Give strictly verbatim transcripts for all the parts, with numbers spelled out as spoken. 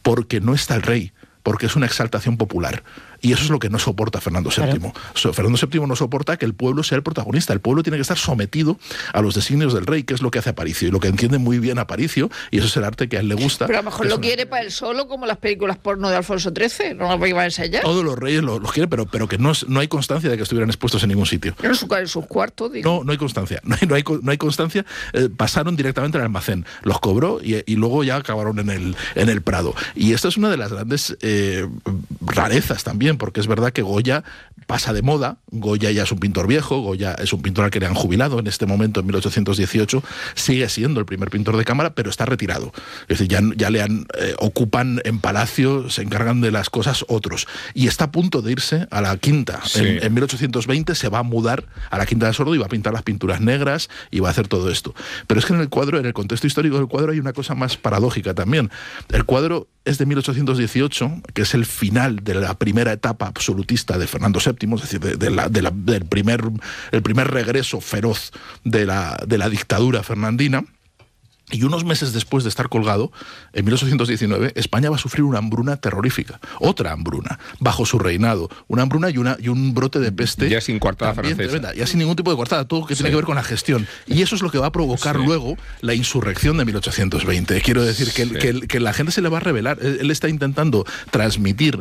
porque no está el rey, porque es una exaltación popular. Y eso es lo que no soporta Fernando séptimo. Claro. So, Fernando séptimo no soporta que el pueblo sea el protagonista. El pueblo tiene que estar sometido a los designios del rey, que es lo que hace Aparicio, y lo que entiende muy bien Aparicio, y eso es el arte que a él le gusta. Pero a lo mejor lo una... quiere para él solo, como las películas porno de Alfonso trece, no lo iba a enseñar. Todos los reyes lo, lo quieren, pero, pero que no, no hay constancia de que estuvieran expuestos en ningún sitio. Pero en, su, en sus cuartos, digo. No, no hay constancia. No hay, no hay, no hay constancia. Eh, pasaron directamente al almacén, los cobró y, y luego ya acabaron en el, en el Prado. Y esta es una de las grandes eh, rarezas también, porque es verdad que Goya pasa de moda. Goya ya es un pintor viejo, Goya es un pintor al que le han jubilado en este momento, en mil ochocientos dieciocho, sigue siendo el primer pintor de cámara, pero está retirado. Es decir, ya, ya le han, eh, ocupan en palacio, se encargan de las cosas otros. Y está a punto de irse a la Quinta. Sí. En, en mil ochocientos veinte se va a mudar a la Quinta del Sordo y va a pintar las pinturas negras y va a hacer todo esto. Pero es que en el cuadro, en el contexto histórico del cuadro, hay una cosa más paradójica también. El cuadro es de mil ochocientos dieciocho, que es el final de la primera etapa absolutista de Fernando séptimo, es decir, de, de la, de la, del primer, el primer regreso feroz de la, de la dictadura fernandina. Y unos meses después de estar colgado, en mil ochocientos diecinueve, España va a sufrir una hambruna terrorífica. Otra hambruna, bajo su reinado. Una hambruna y, una, y un brote de peste. Ya sin coartada francesa. Tremenda, ya sin ningún tipo de coartada, todo que sí. tiene que ver con la gestión. Y eso es lo que va a provocar sí. luego la insurrección de mil ochocientos veinte. Quiero decir que, sí. que, que la gente se le va a revelar. Él está intentando transmitir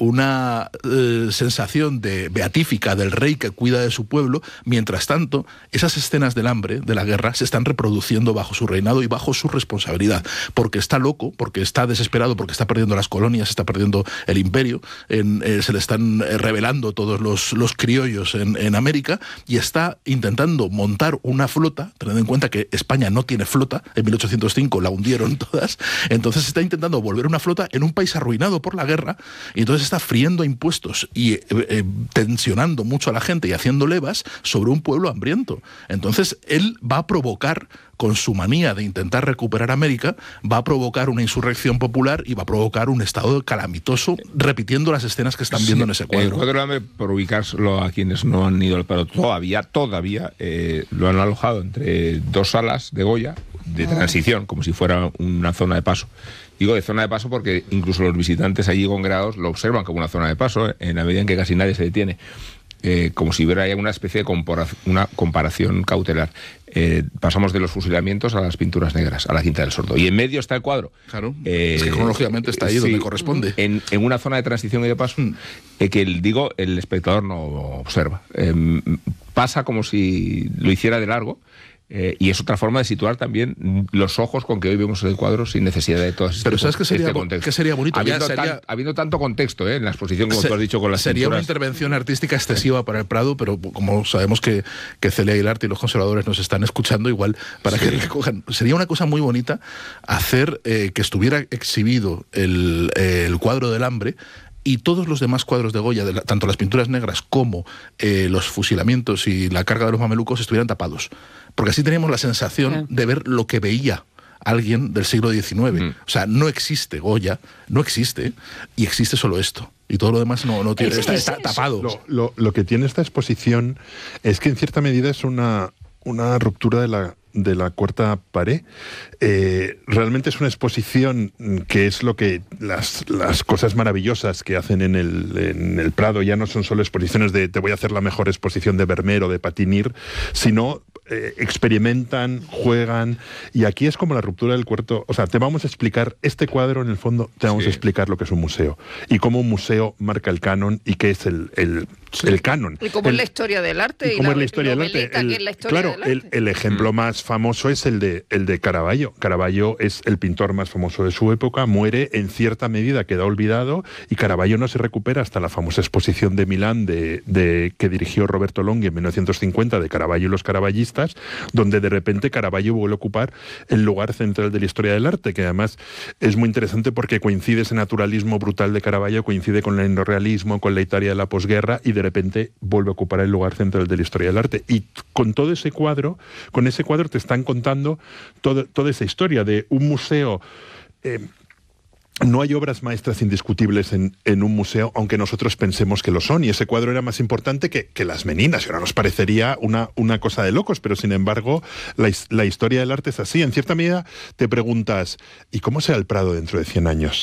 una eh, sensación de beatífica del rey que cuida de su pueblo. Mientras tanto, esas escenas del hambre, de la guerra, se están reproduciendo bajo su reinado y bajo su responsabilidad, porque está loco, porque está desesperado, porque está perdiendo las colonias, está perdiendo el imperio, en, eh, se le están eh, revelando todos los, los criollos en, en América, y está intentando montar una flota, teniendo en cuenta que España no tiene flota, en mil ochocientos cinco la hundieron todas, entonces está intentando volver una flota en un país arruinado por la guerra, y entonces está friendo impuestos y eh, eh, tensionando mucho a la gente y haciendo levas sobre un pueblo hambriento. Entonces él va a provocar, con su manía de intentar recuperar América, va a provocar una insurrección popular y va a provocar un estado calamitoso, repitiendo las escenas que están sí, viendo en ese cuadro. El cuadro del hambre, por ubicarlo a quienes no han ido al Prado, todavía, todavía eh, lo han alojado entre dos salas de Goya, de transición, como si fuera una zona de paso. Digo de zona de paso porque incluso los visitantes allí congregados lo observan como una zona de paso, eh, en la medida en que casi nadie se detiene. Eh, como si hubiera una especie de compara- una comparación cautelar. Eh, pasamos de los fusilamientos a las pinturas negras, a la Quinta del Sordo. Y en medio está el cuadro. Claro, eh, es que cronológicamente está ahí sí, donde corresponde. En, en una zona de transición y de paso, mm. eh, que, el, digo, el espectador no observa. Eh, pasa como si lo hiciera de largo. Eh, y es otra forma de situar también los ojos con que hoy vemos el cuadro sin necesidad de todo este, Pero ¿sabes qué sería, este contexto? ¿qué sería bonito? Habiendo, sería, tan, habiendo tanto contexto eh, en la exposición, como se, tú has dicho, con las Sería pinturas. Una intervención artística excesiva para el Prado, pero como sabemos que, que Celia Aguilarte y los conservadores nos están escuchando, igual para sí. que recojan. Sería una cosa muy bonita hacer eh, que estuviera exhibido el, eh, el cuadro del hambre, y todos los demás cuadros de Goya, de la, tanto las pinturas negras como eh, los fusilamientos y la carga de los mamelucos, estuvieran tapados. Porque así teníamos la sensación yeah. de ver lo que veía alguien del siglo diecinueve. Mm. O sea, no existe Goya, no existe, y existe solo esto. Y todo lo demás no, no tiene, está, está tapado. Lo, lo, lo que tiene esta exposición es que en cierta medida es una, una ruptura de la... de la cuarta pared. Eh, realmente es una exposición que es lo que las, las cosas maravillosas que hacen en el, en el Prado ya no son solo exposiciones de te voy a hacer la mejor exposición de Vermeer o de Patinir, sino eh, experimentan, juegan, y aquí es como la ruptura del cuarto. O sea, te vamos a explicar este cuadro, en el fondo te vamos sí. a explicar lo que es un museo y cómo un museo marca el canon y qué es el, el, sí. el canon. Y cómo el, es la historia del arte y, y cómo la, es la historia del arte. El, que es la historia claro, del arte. El, el ejemplo mm. más famoso es el de, el de Caravaggio. Caravaggio es el pintor más famoso de su época, muere en cierta medida, queda olvidado, y Caravaggio no se recupera hasta la famosa exposición de Milán de, de, que dirigió Roberto Longhi en mil novecientos cincuenta, de Caravaggio y los caravallistas, donde de repente Caravaggio vuelve a ocupar el lugar central de la historia del arte, que además es muy interesante porque coincide ese naturalismo brutal de Caravaggio, coincide con el neorrealismo, con la Italia de la posguerra, y de repente vuelve a ocupar el lugar central de la historia del arte. Y con todo ese cuadro, con ese cuadro te están contando todo, toda esa historia de un museo. Eh, no hay obras maestras indiscutibles en, en un museo, aunque nosotros pensemos que lo son, y ese cuadro era más importante que, que las Meninas, y ahora nos parecería una, una cosa de locos, pero sin embargo la, la historia del arte es así. En cierta medida te preguntas, ¿y cómo será el Prado dentro de cien años?